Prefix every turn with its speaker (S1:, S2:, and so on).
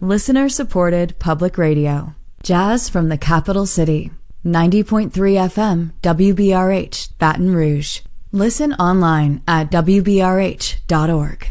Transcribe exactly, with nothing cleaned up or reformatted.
S1: Listener-supported public radio. Jazz from the capital city. ninety point three F M, W B R H, Baton Rouge. Listen online at W B R H dot org.